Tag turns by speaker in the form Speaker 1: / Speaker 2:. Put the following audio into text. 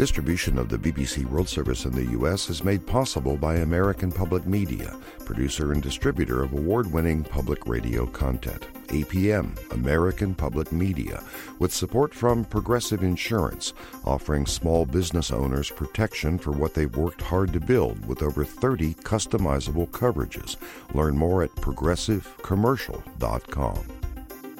Speaker 1: Distribution of the BBC World Service in the U.S. is made possible by American Public Media, producer and distributor of award-winning public radio content. APM, American Public Media, with support from Progressive Insurance, offering small business owners protection for what they've worked hard to build with over 30 customizable coverages. Learn more at progressivecommercial.com.